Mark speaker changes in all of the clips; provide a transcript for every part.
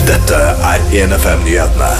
Speaker 1: Dette 1FM-nyhetene.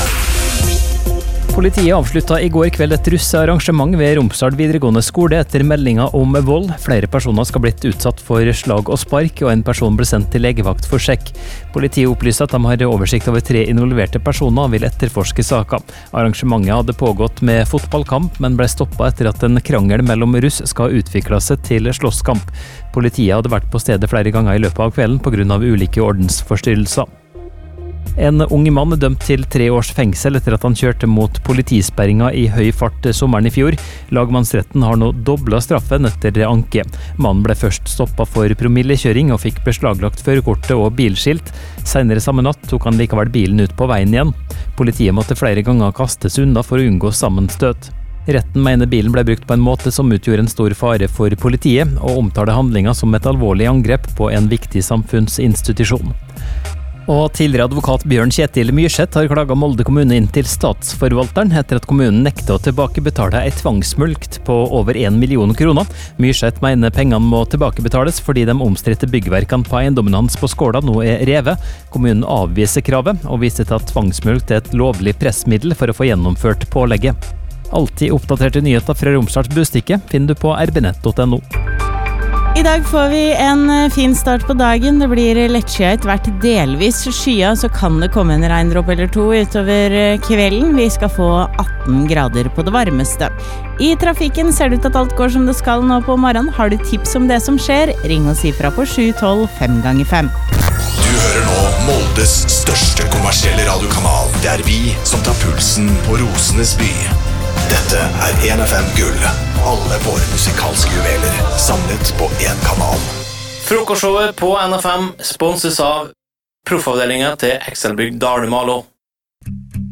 Speaker 2: Politiet avsluttet i går kveld et russearrangement ved Romsdal videregående skole etter meldinger om vold. Flere personer skal blitt utsatt for slag og spark, og en person ble sendt til legevakt for sjekk. Politiet opplyser at de har oversikt over 3 involverte personer og vil etterforske saken. Arrangementet hadde pågått med fotballkamp, men ble stoppet etter at en krangel mellom russ skal utvikle seg til slåsskamp. Politiet hadde vært på stedet flere ganger i løpet av kvelden på grunn av ulike ordensforstyrrelser. En ung mann er dømt til 3 års fengsel etter at han kjørte mot politisperringa i høy fart sommeren i fjor. Lagmannsretten har nå doblet straffen etter anke. Mannen ble først stoppet for promillekjøring og fikk beslaglagt førerkortet og bilskilt. Senere samme natt tok han likevel bilen ut på veien igjen. Politiet måtte flere ganger kastes unna for å unngå sammenstøt. Retten mener bilen ble brukt på en måte som utgjorde en stor fare for politiet, og omtaler handlinga som et alvorlig angrep på en viktig samfunnsinstitusjon. Og tidligere advokat Bjørn Kjetil Myrseth har klaget Molde kommune inn til statsforvalteren etter at kommunen nekter å tilbakebetale et tvangsmulkt på over 1 million kroner. Myrseth mener pengene må tilbakebetales fordi de omstridte byggverkene på eiendommen hans på Skåla nå er revet. Kommunen avviser kravet og viser til at tvangsmulkt er et lovlig pressmiddel for å få gjennomført pålegget. Alltid oppdaterte nyheter fra Romsdals Bustikke finner du på rbnett.no.
Speaker 3: I dag får vi en fin start på dagen. Det blir lettskyet, hvert delvis skya, så kan det komme en regndråpe eller 2 utover kvelden. Vi skal få 18 grader på det varmeste. I trafikken ser det ut at alt går som det skal nå på morgenen. Har du tips om det som skjer? Ring og si fra på 712 5x5.
Speaker 1: Du hører nå Moldes største kommersielle radiokanal. Det er vi som tar pulsen på Rosenes by. Dette er 1FM Gull. Alle våre musikalske juveler samlet på en kanal.
Speaker 4: Frokostshowet på NFM sponses av proffavdelingen til Excelbygg Dale Malo.